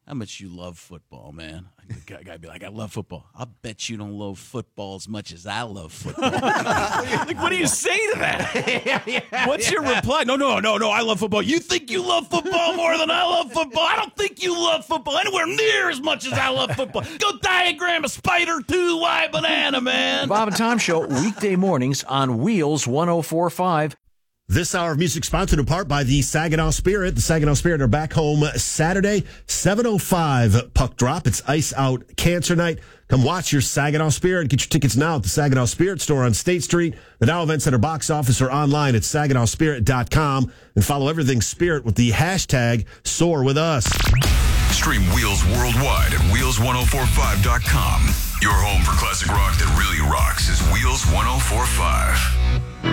how much you love football, man. The guy be like, I love football. I'll bet you don't love football as much as I love football. Like, what do you say to that? What's your reply? No, I love football. You think you love football more than I love football? I don't think you love football anywhere near as much as I love football. Go diagram a spider 2Y banana, man. Bob and Tom Show, weekday mornings on Wheels 104.5. This hour of music sponsored in part by the Saginaw Spirit. The Saginaw Spirit are back home Saturday, 7:05 puck drop. It's Ice Out Cancer Night. Come watch your Saginaw Spirit. Get your tickets now at the Saginaw Spirit store on State Street, the Now Event Center box office, or online at SaginawSpirit.com. And follow everything Spirit with the hashtag #SoarWithUs. Stream Wheels worldwide at Wheels1045.com. Your home for classic rock that really rocks is Wheels 1045.